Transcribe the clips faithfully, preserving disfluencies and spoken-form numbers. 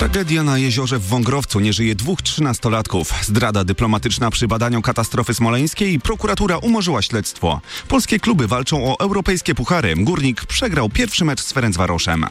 Tragedia na jeziorze w Wągrowcu. Nie żyje dwóch trzynastolatków. Zdrada dyplomatyczna przy badaniu katastrofy smoleńskiej. Prokuratura umorzyła śledztwo. Polskie kluby walczą o europejskie puchary. Górnik przegrał pierwszy mecz z Ferencvaroszem.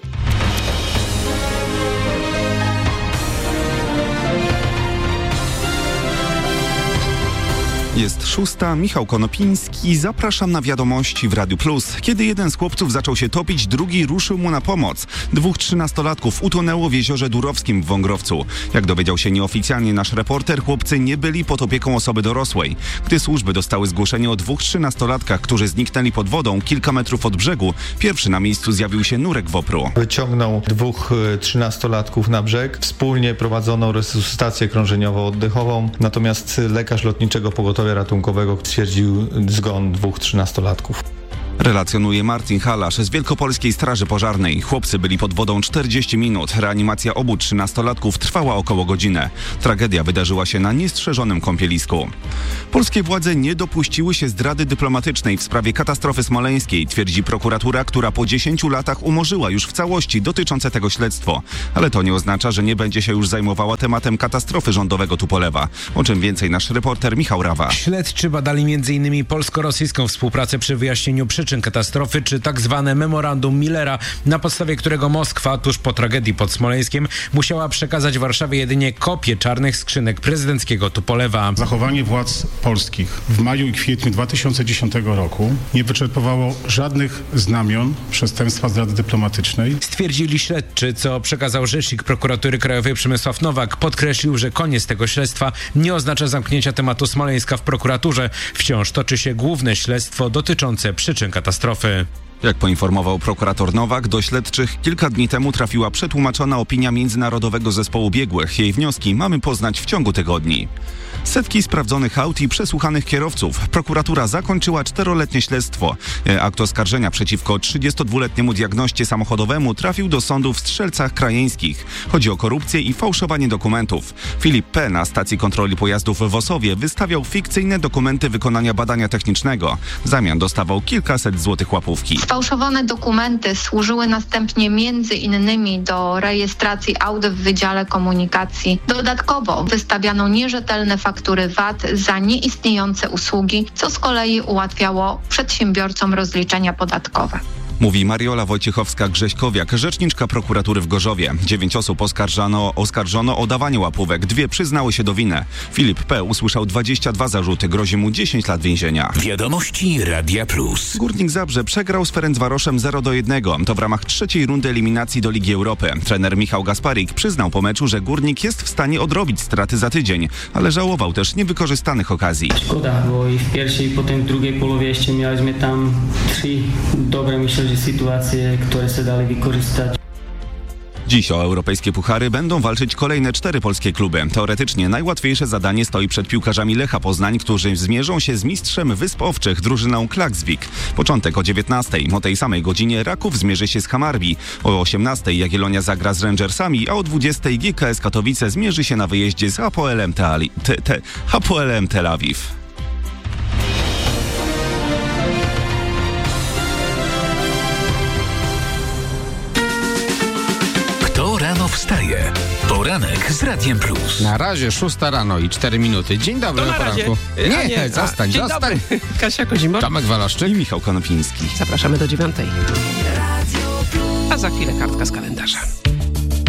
Jest szósta, Michał Konopiński, zapraszam na wiadomości w Radiu Plus. Kiedy jeden z chłopców zaczął się topić, drugi ruszył mu na pomoc. Dwóch trzynastolatków utonęło w jeziorze Durowskim w Wągrowcu. Jak dowiedział się nieoficjalnie nasz reporter, chłopcy nie byli pod opieką osoby dorosłej. Gdy służby dostały zgłoszenie o dwóch trzynastolatkach, którzy zniknęli pod wodą kilka metrów od brzegu, pierwszy na miejscu zjawił się Nurek Wopru. Wyciągnął dwóch trzynastolatków na brzeg. Wspólnie prowadzono resuscytację krążeniowo-oddechową, natomiast lekarz lotniczego pogotowia ratunkowego stwierdził zgon dwóch trzynastolatków. Relacjonuje Marcin Halasz z Wielkopolskiej Straży Pożarnej. Chłopcy byli pod wodą czterdzieści minut. Reanimacja obu trzynastolatków trwała około godzinę. Tragedia wydarzyła się na niestrzeżonym kąpielisku. Polskie władze nie dopuściły się zdrady dyplomatycznej w sprawie katastrofy smoleńskiej, twierdzi prokuratura, która po dziesięciu latach umorzyła już w całości dotyczące tego śledztwo. Ale to nie oznacza, że nie będzie się już zajmowała tematem katastrofy rządowego Tupolewa. O czym więcej nasz reporter Michał Rawa. Śledczy badali między innymi polsko-rosyjską współpracę przy wyjaśnieniu przyczyn katastrofy, czy tak zwane memorandum Millera, na podstawie którego Moskwa tuż po tragedii pod Smoleńskiem musiała przekazać Warszawie jedynie kopię czarnych skrzynek prezydenckiego Tupolewa. Zachowanie władz polskich w maju i kwietniu dwa tysiące dziesiątego roku nie wyczerpywało żadnych znamion przestępstwa zdrady dyplomatycznej. Stwierdzili śledczy, co przekazał rzecznik prokuratury krajowej Przemysław Nowak. Podkreślił, że koniec tego śledztwa nie oznacza zamknięcia tematu Smoleńska w prokuraturze. Wciąż toczy się główne śledztwo dotyczące przyczyn katastrofy. Jak poinformował prokurator Nowak, do śledczych kilka dni temu trafiła przetłumaczona opinia Międzynarodowego Zespołu Biegłych. Jej wnioski mamy poznać w ciągu tygodni. Setki sprawdzonych aut i przesłuchanych kierowców. Prokuratura zakończyła czteroletnie śledztwo. Akt oskarżenia przeciwko trzydziestodwuletniemu diagnoście samochodowemu trafił do sądu w Strzelcach Krajeńskich. Chodzi o korupcję i fałszowanie dokumentów. Filip P. na stacji kontroli pojazdów w Osowie wystawiał fikcyjne dokumenty wykonania badania technicznego. W zamian dostawał kilkaset złotych łapówki. Sfałszowane dokumenty służyły następnie między innymi do rejestracji aut w Wydziale Komunikacji. Dodatkowo wystawiano nierzetelne faktury V A T za nieistniejące usługi, co z kolei ułatwiało przedsiębiorcom rozliczenia podatkowe. Mówi Mariola Wojciechowska-Grześkowiak, rzeczniczka prokuratury w Gorzowie. Dziewięć osób oskarżano, oskarżono o dawanie łapówek, dwie przyznały się do winy. Filip P. usłyszał dwadzieścia dwa zarzuty, grozi mu dziesięć lat więzienia. Wiadomości Radia Plus. Górnik Zabrze przegrał z Ferencvaroszem zero do jednego. To w ramach trzeciej rundy eliminacji do Ligi Europy. Trener Michał Gasparik przyznał po meczu, że Górnik jest w stanie odrobić straty za tydzień, ale żałował też niewykorzystanych okazji. Szkoda, bo i w pierwszej i potem w drugiej połowie jeszcze mieliśmy tam trzy dobre, myślę, sytuacje, które się dali wykorzystać. Dziś o europejskie puchary będą walczyć kolejne cztery polskie kluby. Teoretycznie najłatwiejsze zadanie stoi przed piłkarzami Lecha Poznań, którzy zmierzą się z mistrzem Wysp Owczych, drużyną Klaksvik. Początek o dziewiętnastej. O tej samej godzinie Raków zmierzy się z Hammarby. O osiemnastej Jagiellonia zagra z Rangersami, a o dwudziestej G K S Katowice zmierzy się na wyjeździe z Hapoelem Tel, te, te, Hapoelem Tel Awiw. Rano wstaje. Poranek z Radiem Plus. Na razie szósta rano i cztery minuty. Dzień dobry, to na poranku. Razie. Nie, A nie, zostań, Dzień zostań. Dobry. Kasia Kozimor. Tomek Walaszczyk i Michał Konopiński. Zapraszamy do dziewiątej. A za chwilę kartka z kalendarza.